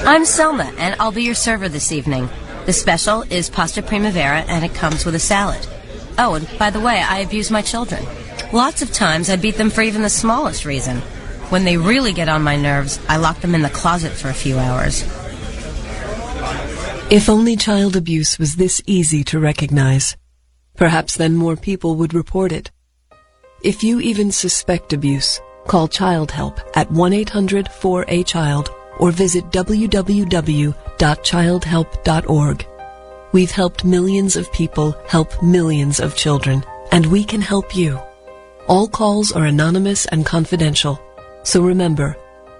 I'm Selma, and I'll be your server this evening. The special is pasta primavera, and it comes with a salad. Oh, and by the way, I abuse my children. Lots of times I beat them for even the smallest reason. When they really get on my nerves, I lock them in the closet for a few hours. If only child abuse was this easy to recognize, perhaps then more people would report it. If you even suspect abuse, call Child Help at 1-800-4A-CHILD or visit www.childhelp.org. We've helped millions of people help millions of children, and we can help you. All calls are anonymous and confidential, so remember,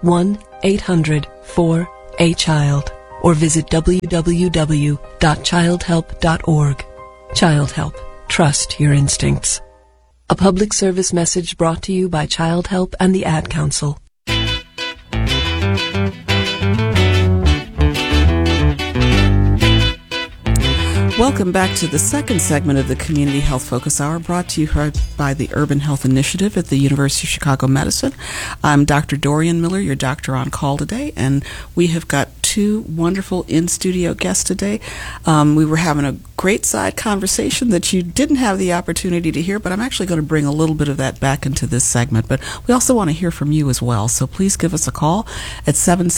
1-800-4A-CHILD or visit www.childhelp.org. Child Help. Trust your instincts. A public service message brought to you by Child Help and the Ad Council. Welcome back to the second segment of the Community Health Focus Hour, brought to you by the Urban Health Initiative at the University of Chicago Medicine. I'm Dr. Dorian Miller, your doctor on call today, and we have got two wonderful in-studio guests today. We were having a great side conversation that you didn't have the opportunity to hear, but I'm actually going to bring a little bit of that back into this segment. But we also want to hear from you as well, so please give us a call at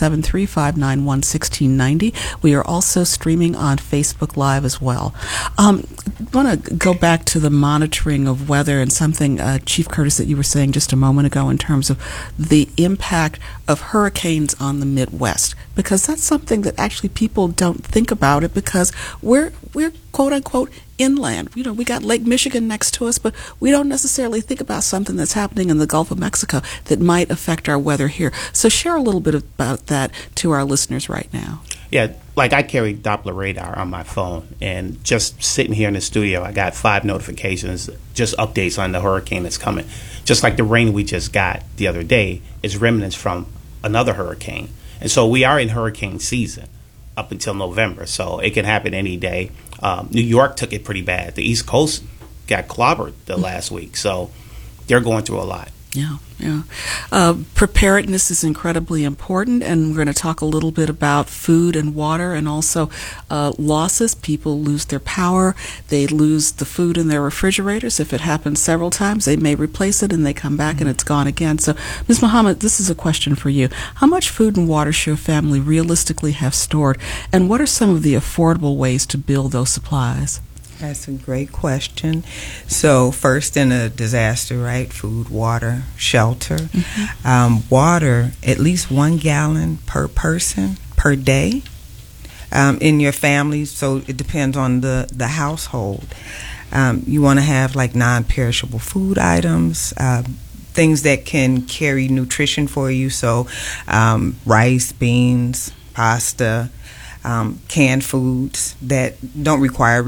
773-591-1690. We are also streaming on Facebook Live as well. I want to go back to the monitoring of weather and something, Chief Curtis, that you were saying just a moment ago in terms of the impact of hurricanes on the Midwest, because that's something that actually people don't think about it, because we're quote unquote inland. You know, we got Lake Michigan next to us, but we don't necessarily think about something that's happening in the Gulf of Mexico that might affect our weather here. So share a little bit about that to our listeners right now. Yeah, like I carry Doppler radar on my phone, and just sitting here in the studio, I got 5 notifications, just updates on the hurricane that's coming. Just like the rain we just got the other day is remnants from another hurricane. And so we are in hurricane season up until November, so it can happen any day. New York took it pretty bad. The East Coast got clobbered the last week, so they're going through a lot. Yeah. Preparedness is incredibly important, and we're going to talk a little bit about food and water, and also losses. People lose their power. They lose the food in their refrigerators. If it happens several times, they may replace it, and they come back and it's gone again. So, Ms. Muhammad, this is a question for you. How much food and water should a family realistically have stored, and what are some of the affordable ways to build those supplies? That's a great question. So first, in a disaster, right, food, water, shelter. Mm-hmm. Water, at least 1 gallon per person per day in your family. So it depends on the household. You want to have like non-perishable food items, things that can carry nutrition for you. So rice, beans, pasta, canned foods that don't require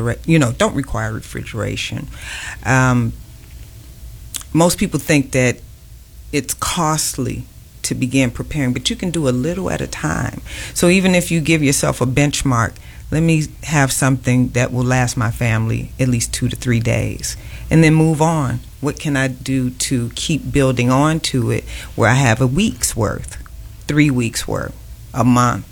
refrigeration. Most people think that it's costly to begin preparing, but you can do a little at a time. So even if you give yourself a benchmark, let me have something that will last my family at least 2 to 3 days, and then move on. What can I do to keep building on to it where I have a week's worth, 3 weeks worth, a month?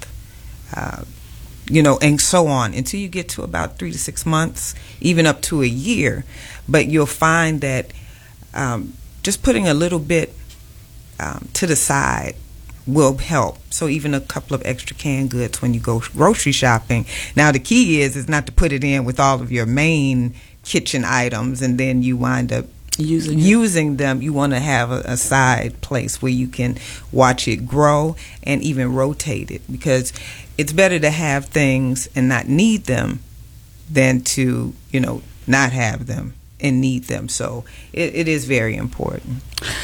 And so on until you get to about 3 to 6 months, even up to a year. But you'll find that just putting a little bit to the side will help. So even a couple of extra canned goods when you go grocery shopping. Now the key is not to put it in with all of your main kitchen items and then you wind up using them. You want to have a side place where you can watch it grow and even rotate it, because it's better to have things and not need them than to not have them and need them. So it is very important.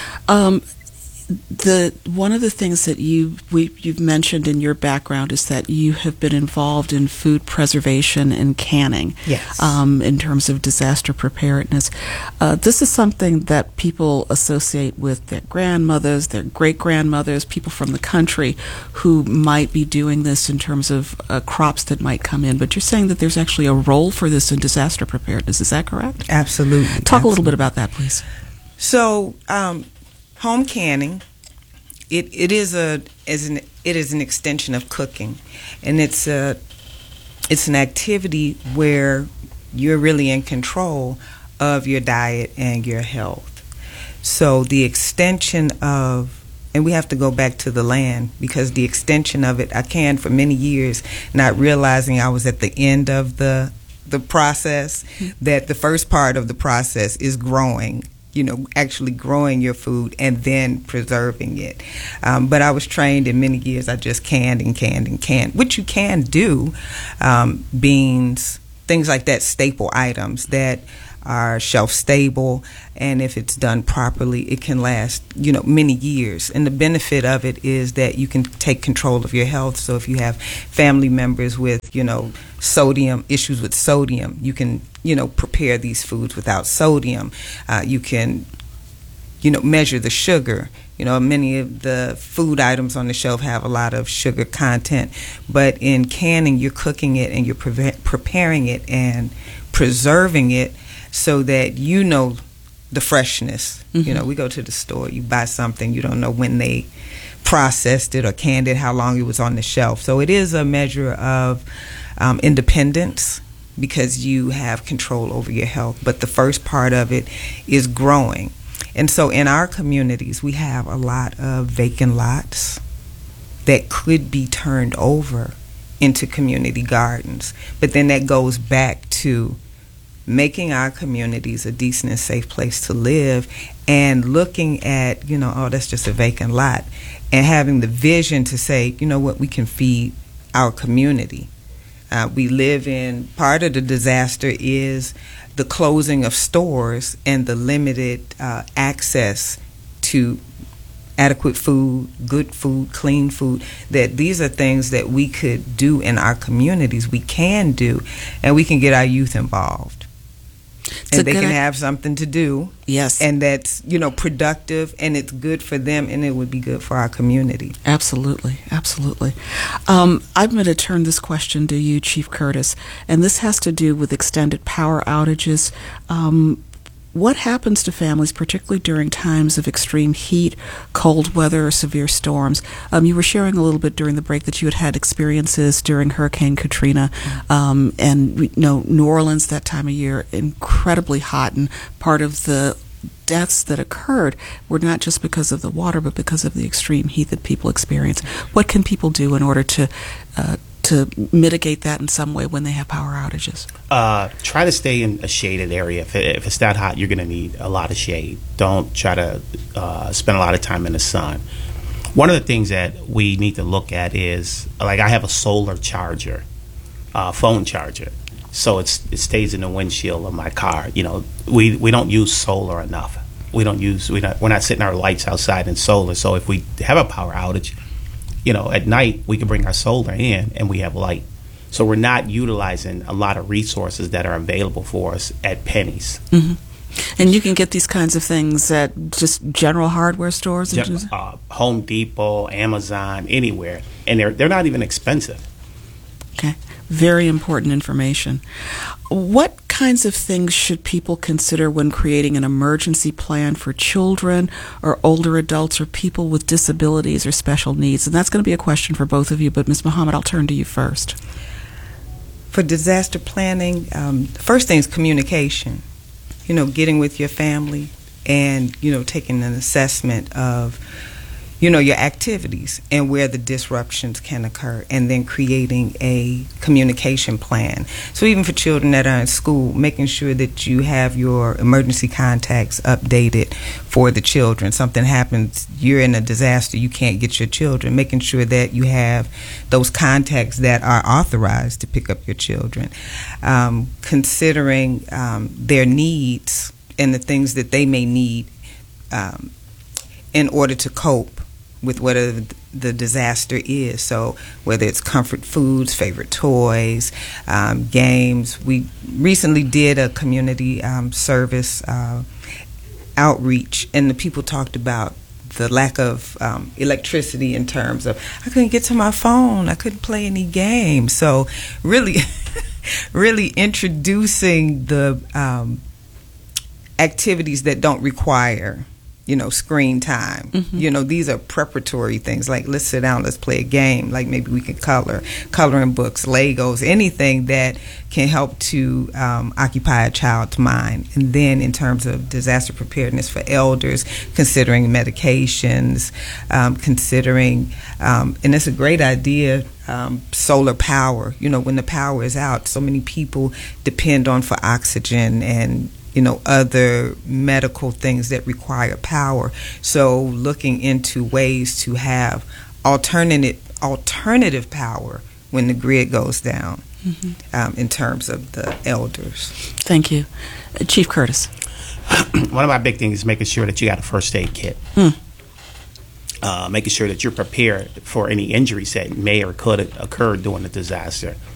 One of the things that you've mentioned in your background is that you have been involved in food preservation and canning. Yes. In terms of disaster preparedness. This is something that people associate with their grandmothers, their great-grandmothers, people from the country who might be doing this in terms of crops that might come in. But you're saying that there's actually a role for this in disaster preparedness. Is that correct? Absolutely. Talk a little bit about that, please. So, home canning it is an extension of cooking, and it's an activity where you're really in control of your diet and your health. So the extension of, and we have to go back to the land, because the extension of it, I canned for many years, not realizing I was at the end of the process, that the first part of the process is growing, actually growing your food and then preserving it. But I was trained in many years, I just canned and canned and canned, which you can do, beans, things like that, staple items that are shelf stable, and if it's done properly, it can last, many years. And the benefit of it is that you can take control of your health. So if you have family members with, sodium issues with sodium, you can, prepare these foods without sodium. You can, measure the sugar. Many of the food items on the shelf have a lot of sugar content, but in canning, you're cooking it and you're preparing it and preserving it so that the freshness. Mm-hmm. We go to the store, you buy something, you don't know when they processed it or canned it, how long it was on the shelf. So it is a measure of independence, because you have control over your health. But the first part of it is growing. And so in our communities, we have a lot of vacant lots that could be turned over into community gardens. But then that goes back to making our communities a decent and safe place to live, and looking at, that's just a vacant lot, and having the vision to say, what, we can feed our community. We live in, part of the disaster is the closing of stores and the limited access to adequate food, good food, clean food, that these are things that we could do in our communities, we can do, and we can get our youth involved. And they can have something to do. Yes. And that's, productive, and it's good for them, and it would be good for our community. Absolutely. Absolutely. I'm going to turn this question to you, Chief Curtis, and this has to do with extended power outages. What happens to families, particularly during times of extreme heat, cold weather, or severe storms? You were sharing a little bit during the break that you had experiences during Hurricane Katrina, and New Orleans that time of year, incredibly hot, and part of the deaths that occurred were not just because of the water, but because of the extreme heat that people experience. What can people do in order to mitigate that in some way when they have power outages? Try to stay in a shaded area. If it's that hot, you're going to need a lot of shade. Don't try to spend a lot of time in the sun. One of the things that we need to look at is, like, I have a solar charger, phone charger, so it stays in the windshield of my car. We don't use solar enough. We're not setting our lights outside in solar. So if we have a power outage, at night we can bring our solar in and we have light. So we're not utilizing a lot of resources that are available for us at pennies. Mm-hmm. And you can get these kinds of things at just general hardware stores? Home Depot, Amazon, anywhere. And they're not even expensive. Okay. Very important information. What kinds of things should people consider when creating an emergency plan for children or older adults or people with disabilities or special needs? And that's going to be a question for both of you, but Ms. Muhammad, I'll turn to you first. For disaster planning, first thing is communication. Getting with your family and, taking an assessment of, your activities and where the disruptions can occur, and then creating a communication plan. So even for children that are in school, making sure that you have your emergency contacts updated for the children. Something happens, you're in a disaster, you can't get your children, making sure that you have those contacts that are authorized to pick up your children. Considering their needs and the things that they may need in order to cope with whatever the disaster is. So whether it's comfort foods, favorite toys, games. We recently did a community service outreach, and the people talked about the lack of electricity in terms of, I couldn't get to my phone, I couldn't play any games. So really, really introducing the activities that don't require screen time. These are preparatory things, like let's sit down, let's play a game, like maybe we can coloring books, Legos, anything that can help to occupy a child's mind. And then in terms of disaster preparedness for elders, considering medications, considering, and it's a great idea, solar power. When the power is out, so many people depend on for oxygen and other medical things that require power. So looking into ways to have alternative power when the grid goes down, in terms of the elders. Thank you. Chief Curtis. One of my big things is making sure that you got a first aid kit. Making sure that you're prepared for any injuries that may or could occur during a disaster.